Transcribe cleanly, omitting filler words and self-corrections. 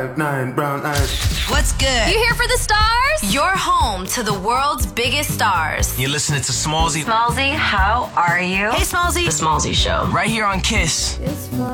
Nine brown eyes. What's good? You here for the stars? You're home to the world's biggest stars. You're listening to Smallzy. Smallzy, how are you? Hey, Smallzy. The Smallzy Show. Right here on KISS.